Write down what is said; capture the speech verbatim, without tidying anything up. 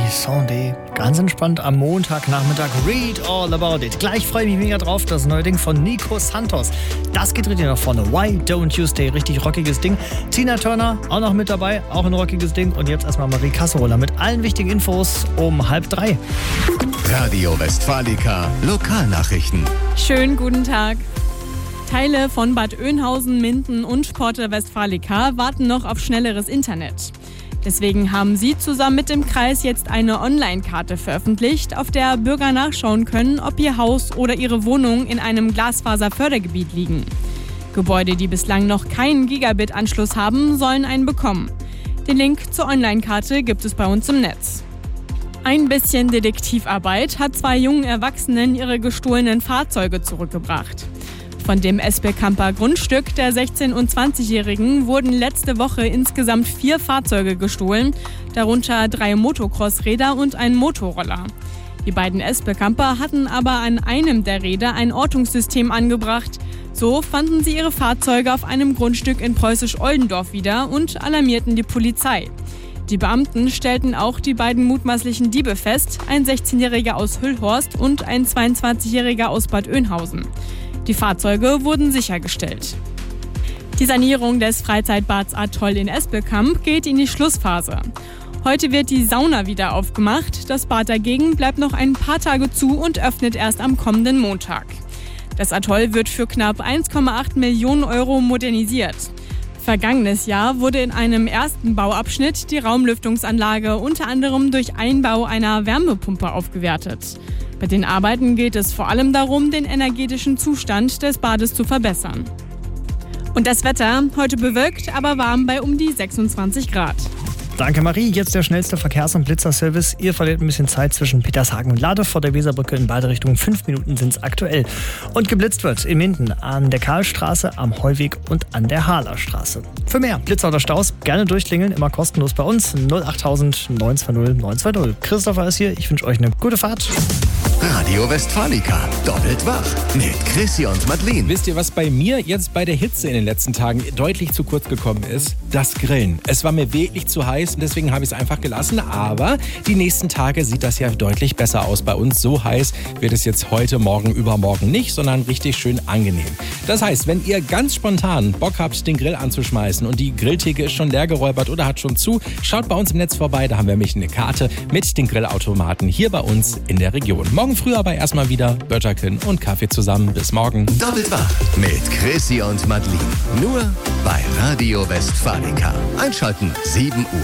Sunday. Ganz entspannt am Montagnachmittag. Read all about it. Gleich freue ich mich mega drauf. Das neue Ding von Nico Santos. Das geht richtig nach vorne. Why Don't You Stay? Richtig rockiges Ding. Tina Turner auch noch mit dabei. Auch ein rockiges Ding. Und jetzt erstmal Marie Kasseroller mit allen wichtigen Infos um halb drei. Radio Westfalica Lokalnachrichten. Schönen guten Tag. Teile von Bad Oeynhausen, Minden und Porta Westfalica warten noch auf schnelleres Internet. Deswegen haben sie zusammen mit dem Kreis jetzt eine Online-Karte veröffentlicht, auf der Bürger nachschauen können, ob ihr Haus oder ihre Wohnung in einem Glasfaserfördergebiet liegen. Gebäude, die bislang noch keinen Gigabit-Anschluss haben, sollen einen bekommen. Den Link zur Online-Karte gibt es bei uns im Netz. Ein bisschen Detektivarbeit hat zwei jungen Erwachsenen ihre gestohlenen Fahrzeuge zurückgebracht. Von dem Espelkamper Grundstück der sechzehn- und zwanzigjährigen wurden letzte Woche insgesamt vier Fahrzeuge gestohlen, darunter drei Motocross-Räder und ein Motorroller. Die beiden Espelkamper hatten aber an einem der Räder ein Ortungssystem angebracht. So fanden sie ihre Fahrzeuge auf einem Grundstück in Preußisch-Oldendorf wieder und alarmierten die Polizei. Die Beamten stellten auch die beiden mutmaßlichen Diebe fest, ein sechzehnjähriger aus Hüllhorst und ein zweiundzwanzigjähriger aus Bad Oeynhausen. Die Fahrzeuge wurden sichergestellt. Die Sanierung des Freizeitbads Atoll in Espelkamp geht in die Schlussphase. Heute wird die Sauna wieder aufgemacht. Das Bad dagegen bleibt noch ein paar Tage zu und öffnet erst am kommenden Montag. Das Atoll wird für knapp eins Komma acht Millionen Euro modernisiert. Vergangenes Jahr wurde in einem ersten Bauabschnitt die Raumlüftungsanlage unter anderem durch Einbau einer Wärmepumpe aufgewertet. Bei den Arbeiten geht es vor allem darum, den energetischen Zustand des Bades zu verbessern. Und das Wetter, heute bewölkt, aber warm bei um die sechsundzwanzig Grad. Danke Marie, jetzt der schnellste Verkehrs- und Blitzerservice. Ihr verliert ein bisschen Zeit zwischen Petershagen und Lade vor der Weserbrücke in beide Richtungen. Fünf Minuten sind es aktuell. Und geblitzt wird in Minden an der Karlstraße, am Heuweg und an der Hahlerstraße. Für mehr Blitzer oder Staus gerne durchklingeln, immer kostenlos bei uns. null achttausend neun zwei null neun zwei null. Christopher ist hier, ich wünsche euch eine gute Fahrt. Radio Westfalica, doppelt wach mit Chrissy und Madeleine. Wisst ihr, was bei mir jetzt bei der Hitze in den letzten Tagen deutlich zu kurz gekommen ist? Das Grillen. Es war mir wirklich zu heiß und deswegen habe ich es einfach gelassen. Aber die nächsten Tage sieht das ja deutlich besser aus bei uns. So heiß wird es jetzt heute, morgen, übermorgen nicht, sondern richtig schön angenehm. Das heißt, wenn ihr ganz spontan Bock habt, den Grill anzuschmeißen und die Grilltheke ist schon leer geräubert oder hat schon zu, schaut bei uns im Netz vorbei. Da haben wir nämlich eine Karte mit den Grillautomaten hier bei uns in der Region. Morgen früh aber erstmal wieder Bötterchen und Kaffee zusammen. Bis morgen. Doppelt wach mit Chrissy und Madeleine. Nur bei Radio Westfalica. Einschalten sieben Uhr.